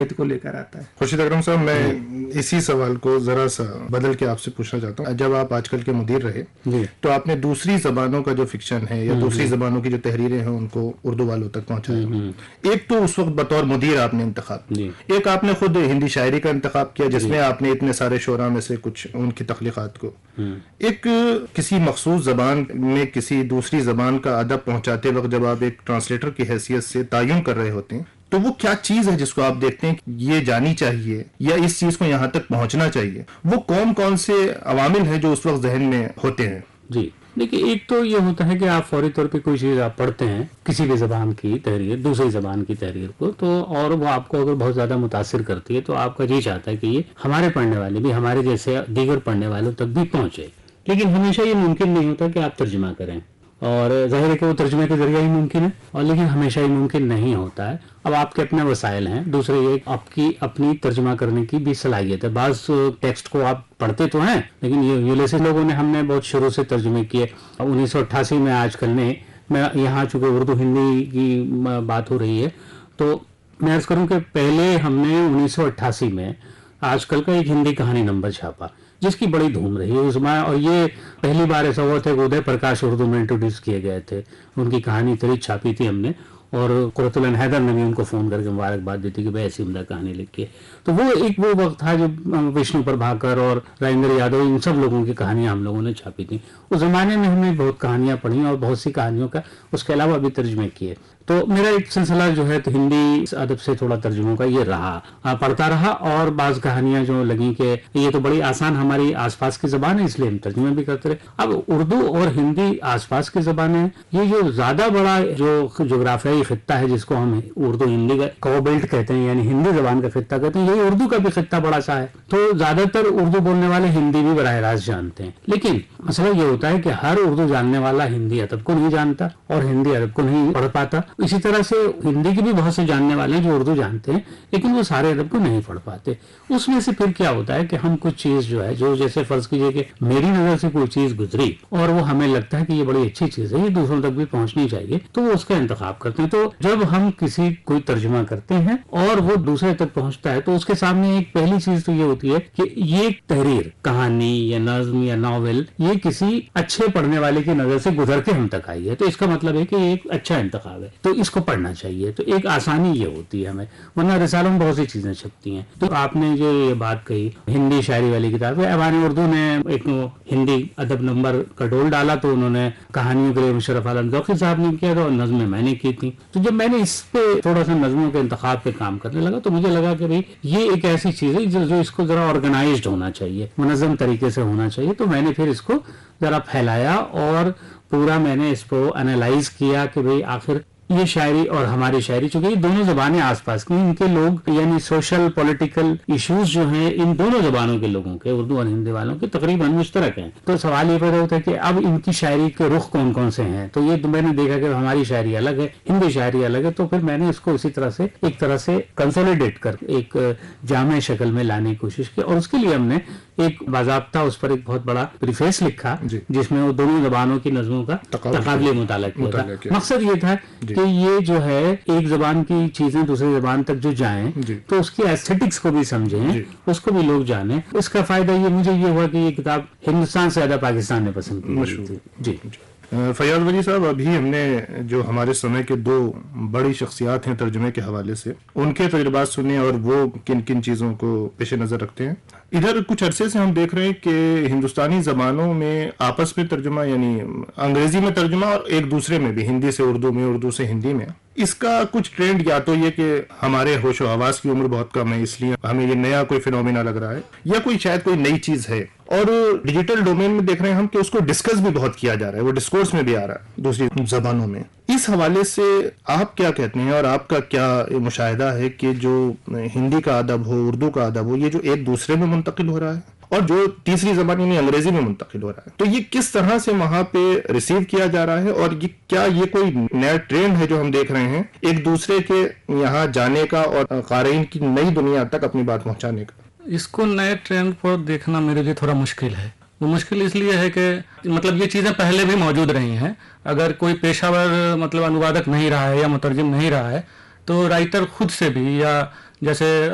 کو لے کر آتا ہے. خورشید اکرم صاحب، میں اسی سوال کو ذرا سا بدل کے آپ سے پوچھنا چاہتا ہوں. جب آپ آج کل کے مدیر رہے تو آپ نے دوسری زبانوں کا جو فکشن ہے یا دوسری زبانوں کی جو تحریریں ہیں ان کو اردو والوں تک پہنچایا. ایک تو اس وقت بطور مدیر آپ نے انتخاب کیا، ایک آپ نے خود ہندی شاعری کا انتخاب کیا جس میں آپ نے اتنے سارے شعراء میں سے کچھ ان کی تخلیقات کو، ایک کسی مخصوص زبان میں کسی دوسری زبان کا ادب پہنچاتے وقت جب آپ ایک ٹرانسلیٹر کی حیثیت سے تعین کر رہے ہوتے ہیں تو وہ کیا چیز ہے جس کو آپ دیکھتے ہیں کہ یہ جانی چاہیے یا اس چیز کو یہاں تک پہنچنا چاہیے؟ وہ کون کون سے عوامل ہیں جو اس وقت ذہن میں ہوتے ہیں؟ جی دیکھیے، ایک تو یہ ہوتا ہے کہ آپ فوری طور پہ کوئی چیز آپ پڑھتے ہیں، کسی بھی زبان کی تحریر دوسری زبان کی تحریر کو، تو اور وہ آپ کو اگر بہت زیادہ متاثر کرتی ہے تو آپ کا جی چاہتا ہے کہ یہ ہمارے پڑھنے والے بھی، ہمارے جیسے دیگر پڑھنے والوں تک بھی پہنچے. لیکن ہمیشہ یہ ممکن نہیں ہوتا کہ آپ ترجمہ کریں، اور ظاہر ہے کہ وہ ترجمے کے ذریعے ہی ممکن ہے، اور لیکن ہمیشہ ہی ممکن نہیں ہوتا ہے. اب آپ کے اپنے وسائل ہیں، دوسرے یہ آپ کی اپنی ترجمہ کرنے کی بھی صلاحیت ہے. بعض ٹیکسٹ کو آپ پڑھتے تو ہیں لیکن یولیسس لوگوں نے ہم نے بہت شروع سے ترجمے کیے. 1988 میں آج کل نے، میں یہاں چونکہ اردو ہندی کی بات ہو رہی ہے تو میں عرض کروں کہ پہلے ہم نے 1988 میں آج کل کا ایک ہندی کہانی نمبر چھاپا جس کی بڑی دھوم رہی اس میں، اور یہ پہلی بار ایسا ہوا تھا کہ ادے پرکاش اردو میں انٹروڈیوس کیے گئے تھے. ان کی کہانی تری چھاپی تھی ہم نے، اور قرۃ العین حیدر نے بھی ان کو فون کر کے مبارکباد دی تھی کہ بھائی ایسی عمدہ کہانی لکھی ہے. تو وہ ایک وہ وقت تھا جب وشنو پربھاکر اور راجندر یادو ان سب لوگوں کی کہانیاں ہم لوگوں نے چھاپی تھیں. اس زمانے میں ہم نے بہت کہانیاں پڑھی اور بہت سی کہانیوں کا اس کے علاوہ بھی ترجمے کیے. تو میرا ایک سلسلہ جو ہے تو ہندی ادب سے تھوڑا ترجموں کا یہ رہا، پڑھتا رہا، اور بعض کہانیاں جو لگیں کہ یہ تو بڑی آسان ہماری آس پاس کی زبان ہے اس لیے ہم ترجمے بھی کرتے رہے. اب اردو اور ہندی آس پاس کی زبانیں، یہ جو زیادہ بڑا جو جغرافیائی خطہ ہے جس کو ہم اردو ہندی کا کو بیلٹ کہتے ہیں، یعنی ہندی زبان کا خطہ کہتے ہیں، یہی اردو کا بھی خطہ بڑا سا ہے. تو زیادہ تر اردو بولنے والے ہندی بھی براہ راست جانتے ہیں، لیکن مسئلہ یہ ہوتا ہے کہ ہر اردو جاننے والا ہندی ادب کو نہیں جانتا اور ہندی ادب کو نہیں پڑھ پاتا. اسی طرح سے ہندی کے بھی بہت سے جاننے والے ہیں جو اردو جانتے ہیں لیکن وہ سارے ادب کو نہیں پڑھ پاتے. اس میں سے پھر کیا ہوتا ہے کہ ہم کچھ چیز جو ہے جو جیسے فرض کیجئے کہ میری نظر سے کوئی چیز گزری اور وہ ہمیں لگتا ہے کہ یہ بڑی اچھی چیز ہے، یہ دوسروں تک بھی پہنچنی چاہیے، تو وہ اس کا انتخاب کرتے ہیں. تو جب ہم کسی کوئی ترجمہ کرتے ہیں اور وہ دوسرے تک پہنچتا ہے تو اس کے سامنے ایک پہلی چیز تو یہ ہوتی ہے کہ یہ تحریر، کہانی یا نظم یا ناول، یہ کسی اچھے پڑھنے والے کی نظر سے گزر کے ہم تک آئی ہے، تو اس کا مطلب ہے کہ یہ ایک اچھا انتخاب ہے، تو اس کو پڑھنا چاہیے. تو ایک آسانی یہ ہوتی ہے ہمیں، ورنہ رسالوں میں بہت سی چیزیں چھپتی ہیں. تو آپ نے جو یہ بات کہی ہندی شاعری والی کتاب ہے، ایوان اردو نے ایک ہندی ادب نمبر کا ڈول ڈالا تو انہوں نے کہانیوں کے لیے مشرف عالم ذوقی صاحب نے کیا تھا اور نظمیں میں نے کی تھی. تو جب میں نے اس پہ تھوڑا سا نظموں کے انتخاب پہ کام کرنے لگا تو مجھے لگا کہ بھائی یہ ایک ایسی چیز ہے جو اس کو ذرا آرگنائزڈ ہونا چاہیے، منظم طریقے سے ہونا چاہیے. تو میں نے پھر اس کو ذرا پھیلایا اور پورا میں نے اس کو انالائز کیا کہ بھئی آخر یہ شاعری اور ہماری شاعری، چونکہ یہ دونوں زبانیں آس پاس کی، ان کے لوگ یعنی سوشل پولیٹیکل ایشوز جو ہیں ان دونوں زبانوں کے لوگوں کے، اردو اور ہندی والوں کے تقریباً مشترک ہیں. تو سوال یہ پیدا ہوتا ہے کہ اب ان کی شاعری کے رخ کون کون سے ہیں. تو یہ میں نے دیکھا کہ ہماری شاعری الگ ہے، ہندی شاعری الگ ہے، تو پھر میں نے اس کو اسی طرح سے ایک طرح سے کنسولیڈیٹ کر ایک جامع شکل میں لانے کی کوشش کی، اور اس کے لیے ہم نے ایک باضابطہ اس پر ایک بہت بڑا پریفیس لکھا جس میں وہ دونوں زبانوں کی نظموں کا تقابلی مطالعہ کیا تھا. مقصد یہ تھا کہ یہ جو ہے ایک زبان کی چیزیں دوسری زبان تک جو جائیں تو اس کی ایستھیٹکس کو بھی سمجھیں، اس کو بھی لوگ جانیں. اس کا فائدہ یہ مجھے یہ ہوا کہ یہ کتاب ہندوستان سے زیادہ پاکستان نے پسند کی تھی. جی فیاض ولی صاحب، ابھی ہم نے جو ہمارے سمے کے دو بڑی شخصیات ہیں ترجمے کے حوالے سے ان کے تجربات سنے اور وہ کن کن چیزوں کو پیش نظر رکھتے ہیں. ادھر کچھ عرصے سے ہم دیکھ رہے ہیں کہ ہندوستانی زبانوں میں آپس میں ترجمہ، یعنی انگریزی میں ترجمہ اور ایک دوسرے میں بھی، ہندی سے اردو میں، اردو سے ہندی میں، اس کا کچھ ٹرینڈ یا تو یہ کہ ہمارے ہوش و حواس کی عمر بہت کم ہے اس لیے ہمیں یہ نیا کوئی فینومینا لگ رہا ہے، یا کوئی شاید کوئی نئی چیز ہے. اور ڈیجیٹل ڈومین میں دیکھ رہے ہیں ہم کہ اس کو ڈسکس بھی بہت کیا جا رہا ہے، وہ ڈسکورس میں بھی آ رہا ہے دوسری زبانوں میں. اس حوالے سے آپ کیا کہتے ہیں اور آپ کا کیا مشاہدہ ہے کہ جو ہندی کا ادب ہو، اردو کا ادب ہو، یہ جو ایک دوسرے میں منتقل ہو رہا ہے اور جو تیسری زبان یعنی انگریزی میں منتقل ہو رہا ہے، تو یہ کس طرح سے وہاں پہ ریسیو کیا جا رہا ہے، اور کیا یہ کوئی نیا ٹرینڈ ہے جو ہم دیکھ رہے ہیں ایک دوسرے کے یہاں جانے کا اور قارئین کی نئی دنیا تک اپنی بات پہنچانے کا؟ اس کو نئے ٹرینڈ پر دیکھنا میرے لیے تھوڑا مشکل ہے. وہ مشکل اس لیے ہے کہ مطلب یہ چیزیں پہلے بھی موجود رہی ہیں. اگر کوئی پیشہ ور مطلب انوادک نہیں رہا ہے یا مترجم نہیں رہا ہے تو رائٹر خود سے بھی، یا جیسے